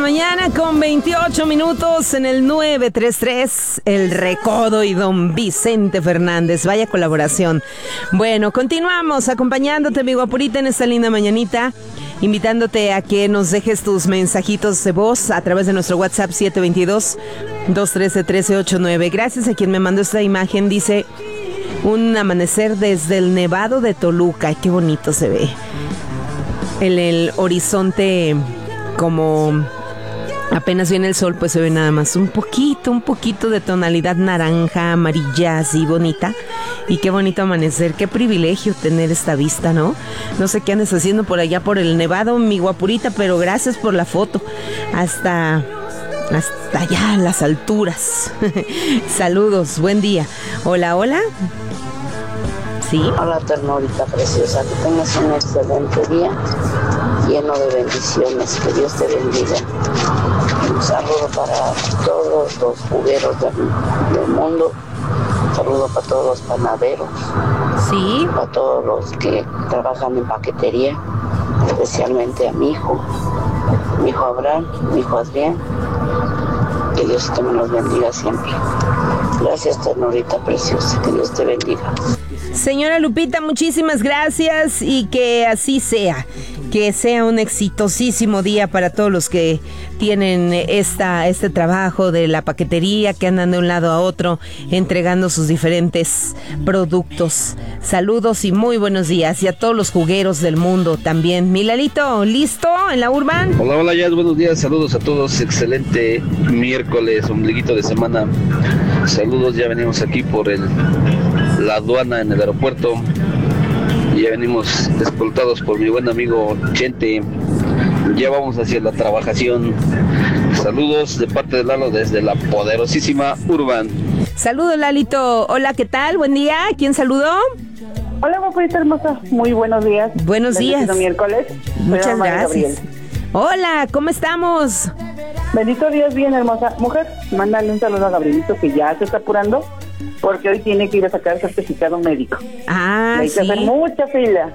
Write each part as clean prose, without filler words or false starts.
mañana con 28 minutos en el 933, El Recodo y don Vicente Fernández. Vaya colaboración. Bueno, continuamos acompañándote, mi guapurita, en esta linda mañanita, invitándote a que nos dejes tus mensajitos de voz a través de nuestro WhatsApp 722-213-1389. Gracias a quien me mandó esta imagen. Dice: un amanecer desde el Nevado de Toluca. Ay, qué bonito se ve. En el horizonte, como apenas viene el sol, pues se ve nada más un poquito de tonalidad naranja, amarilla, así bonita. Y qué bonito amanecer, qué privilegio tener esta vista, ¿no? No sé qué andes haciendo por allá por el Nevado, mi guapurita, pero gracias por la foto. Hasta allá, las alturas. Saludos, buen día. Hola, hola. ¿Sí? Hola, ternurita preciosa, que tengas un excelente día lleno de bendiciones, que Dios te bendiga. Un saludo para todos los jugueros del mundo, un saludo para todos los panaderos, ¿sí? Para todos los que trabajan en paquetería, especialmente a mi hijo Abraham, mi hijo Adrián, que Dios te me los bendiga siempre. Gracias, ternurita preciosa, que Dios te bendiga. Señora Lupita, muchísimas gracias y que así sea. Que sea un exitosísimo día para todos los que tienen este trabajo de la paquetería, que andan de un lado a otro entregando sus diferentes productos. Saludos y muy buenos días. Y a todos los jugueros del mundo también. Milalito, ¿listo en la Urban? Hola, Jazz, buenos días. Saludos a todos. Excelente miércoles, ombliguito de semana. Saludos, ya venimos aquí por la aduana en el aeropuerto. Ya venimos escoltados por mi buen amigo Chente. Ya vamos hacia la trabajación. Saludos de parte de Lalo desde la poderosísima Urban. Saludos, Lalito. Hola, ¿qué tal? Buen día. ¿Quién saludó? Hola, guapita hermosa. Muy buenos días. Buenos días. Bendito miércoles. Muchas gracias. Hola, ¿cómo estamos? Bendito Dios, bien hermosa. Mujer, mándale un saludo a Gabrielito, que ya se está apurando, porque hoy tiene que ir a sacar el certificado médico. Ah, hay que hacer mucha fila.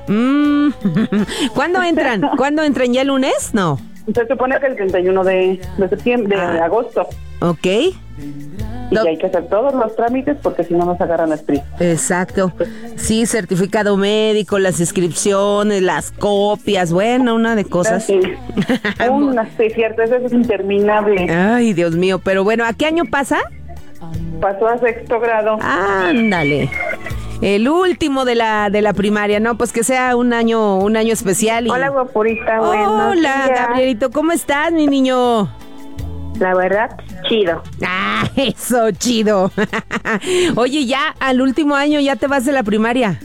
¿Cuándo entran? ¿Cuándo entran? ¿Ya el lunes? No. Se supone que el 31 de septiembre, de agosto. Ok. Y que hay que hacer todos los trámites porque si no nos agarran las prisas. Exacto. Sí, certificado médico, las inscripciones, las copias, bueno, una de cosas. Sí, sí, cierto, eso es interminable. Ay, Dios mío, pero bueno, ¿a qué año pasa? Pasó a 6º grado. Ándale. El último de la primaria, ¿no? Pues que sea un año especial. Hola, guapurita, buenos Hola, días. Gabrielito, ¿cómo estás, mi niño? La verdad, chido. Ah, eso, chido. Oye, ya al último año ya te vas de la primaria.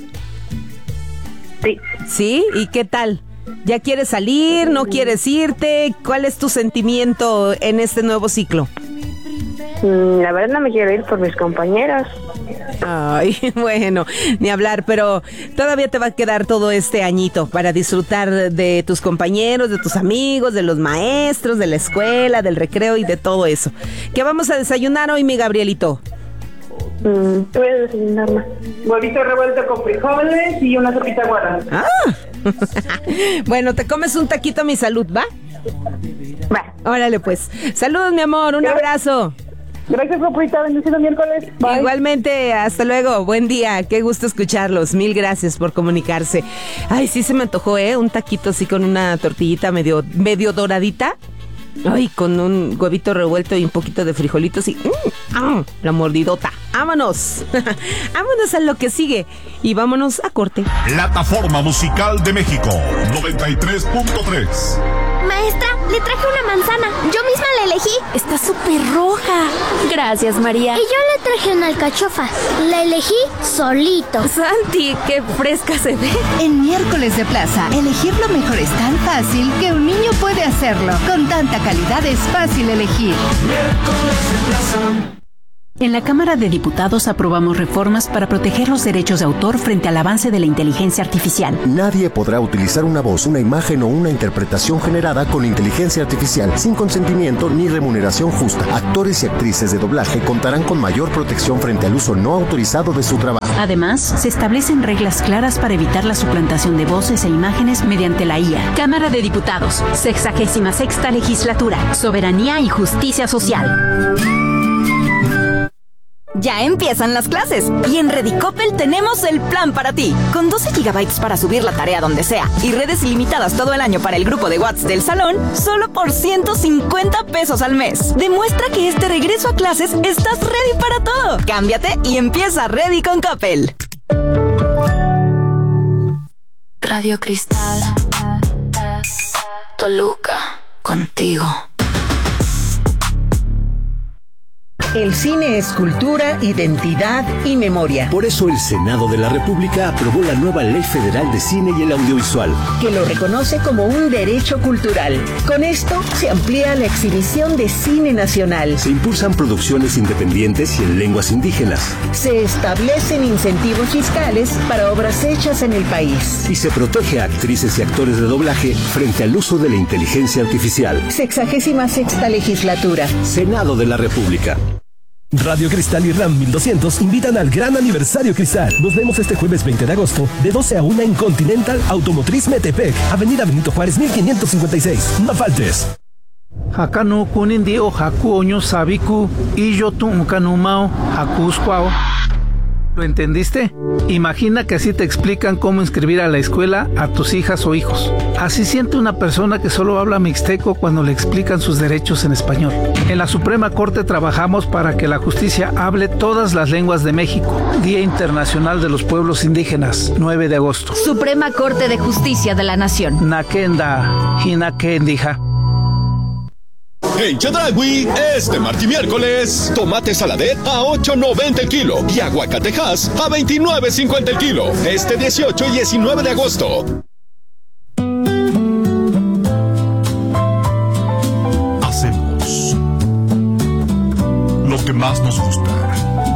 Sí. ¿Sí? ¿Y qué tal? ¿Ya quieres salir? ¿No quieres irte? ¿Cuál es tu sentimiento en este nuevo ciclo? La verdad no me quiero ir por mis compañeros. Ay, bueno, ni hablar, pero todavía te va a quedar todo este añito para disfrutar de tus compañeros, de tus amigos, de los maestros, de la escuela, del recreo y de todo eso. ¿Qué vamos a desayunar hoy, mi Gabrielito? Voy a desayunar más. Huevito revuelto con frijoles y una sopita guarda. Bueno, te comes un taquito a mi salud, ¿va? Va. Órale, pues. Saludos, mi amor, un abrazo. Gracias, guapita, bendecido miércoles. Bye. Igualmente, hasta luego, buen día, qué gusto escucharlos, mil gracias por comunicarse. Ay, sí se me antojó, un taquito así con una tortillita medio doradita. Ay, con un huevito revuelto y un poquito de frijolitos y la mordidota. ¡Vámonos! Vámonos a lo que sigue y vámonos a corte. Plataforma Musical de México 93.3. Maestra, le traje una manzana. Yo misma la elegí. Está súper roja. Gracias, María. Y yo le traje una alcachofa. La elegí solito. Santi, qué fresca se ve. En Miércoles de Plaza, elegir lo mejor es tan fácil que un niño puede hacerlo. Con tanta calidad es fácil elegir. Miércoles de Plaza. En la Cámara de Diputados aprobamos reformas para proteger los derechos de autor frente al avance de la inteligencia artificial. Nadie podrá utilizar una voz, una imagen o una interpretación generada con inteligencia artificial sin consentimiento ni remuneración justa. Actores y actrices de doblaje contarán con mayor protección frente al uso no autorizado de su trabajo. Además, se establecen reglas claras para evitar la suplantación de voces e imágenes mediante la IA. Cámara de Diputados, 66ª Legislatura, Soberanía y Justicia Social. Ya empiezan las clases y en Redicopel tenemos el plan para ti. Con 12 GB para subir la tarea donde sea y redes ilimitadas todo el año para el grupo de WhatsApp del salón, solo por 150 pesos al mes. Demuestra que este regreso a clases estás ready para todo. Cámbiate y empieza Ready con Coppel. Radio Cristal, Toluca, contigo. El cine es cultura, identidad y memoria. Por eso el Senado de la República aprobó la nueva Ley Federal de Cine y el Audiovisual, que lo reconoce como un derecho cultural. Con esto se amplía la exhibición de cine nacional. Se impulsan producciones independientes y en lenguas indígenas. Se establecen incentivos fiscales para obras hechas en el país. Y se protege a actrices y actores de doblaje frente al uso de la inteligencia artificial. 66ª Legislatura. Senado de la República. Radio Cristal y RAM 1200 invitan al gran aniversario Cristal. Nos vemos este jueves 20 de agosto de 12 a 1 en Continental Automotriz Metepec, Avenida Benito Juárez 1556. No faltes. Hakanu kunindi o haku oño sabiku y yo tu kanumao hakusquao. ¿Lo entendiste? Imagina que así te explican cómo inscribir a la escuela a tus hijas o hijos. Así siente una persona que solo habla mixteco cuando le explican sus derechos en español. En la Suprema Corte trabajamos para que la justicia hable todas las lenguas de México. Día Internacional de los Pueblos Indígenas, 9 de agosto. Suprema Corte de Justicia de la Nación. Nakenda, Hinakendija. En Chedraui, este martes y miércoles, tomate saladet a $8.90 el kilo y aguacatejas a $29.50 el kilo. Este 18 y 19 de agosto. Hacemos lo que más nos gusta.